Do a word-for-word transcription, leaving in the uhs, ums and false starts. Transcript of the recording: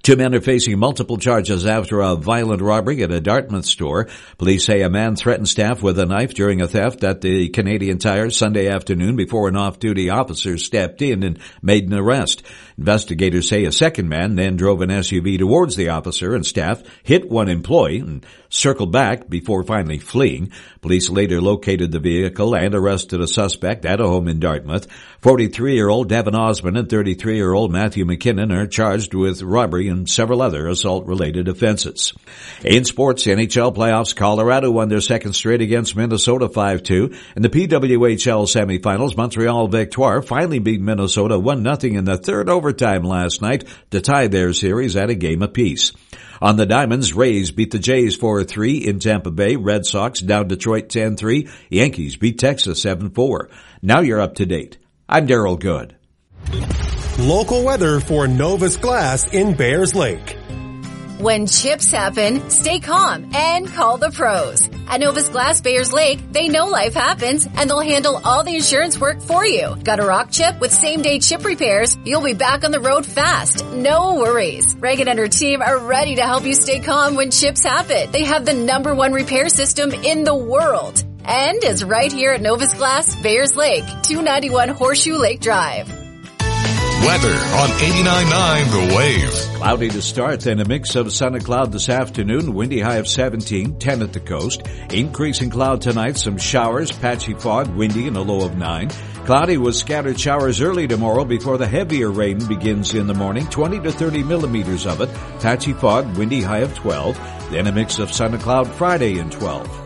Two men are facing multiple charges after a violent robbery at a Dartmouth store. Police say a man threatened staff with a knife during a theft at the Canadian Tire Sunday afternoon before an off-duty officer stepped in and made an arrest. Investigators say a second man then drove an S U V towards the officer and staff, hit one employee, and circled back before finally fleeing. Police later located the vehicle and arrested a suspect at a home in Dartmouth. forty-three-year-old Devin Osmond and thirty-three-year-old Matthew McKinnon are charged with robbery and several other assault-related offenses. In sports, N H L playoffs, Colorado won their second straight against Minnesota five two. In the P W H L semifinals, Montreal Victoire finally beat Minnesota one nothing in the third overtime last night to tie their series at a game apiece. On the Diamonds, Rays beat the Jays four three in Tampa Bay. Red Sox down Detroit ten three. Yankees beat Texas seven four. Now you're up to date. I'm Daryl Good. Local weather for Novus Glass in Bears Lake. When chips happen, stay calm and call the pros. At Novus Glass Bears Lake, they know life happens and they'll handle all the insurance work for you. Got a rock chip with same-day chip repairs? You'll be back on the road fast. No worries. Reagan and her team are ready to help you stay calm when chips happen. They have the number one repair system in the world. And is right here at Novus Glass Bears Lake, two ninety-one Horseshoe Lake Drive. Weather on eighty-nine point nine The Wave. Cloudy to start, then a mix of sun and cloud this afternoon. Windy high of seventeen, ten at the coast. Increasing cloud tonight, some showers, patchy fog, windy and a low of nine. Cloudy with scattered showers early tomorrow before the heavier rain begins in the morning, twenty to thirty millimeters of it. Patchy fog, windy high of twelve. Then a mix of sun and cloud Friday and twelve.